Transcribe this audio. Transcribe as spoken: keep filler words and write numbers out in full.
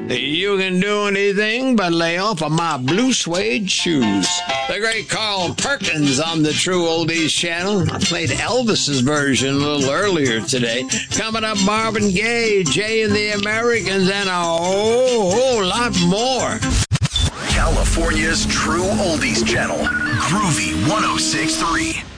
You can do anything but lay off of my blue suede shoes. The great Carl Perkins on the True Oldies channel. I played Elvis's version a little earlier today. Coming up, Marvin Gaye, Jay and the Americans, and a whole, whole lot more. California's True Oldies channel. Groovy one oh six point three.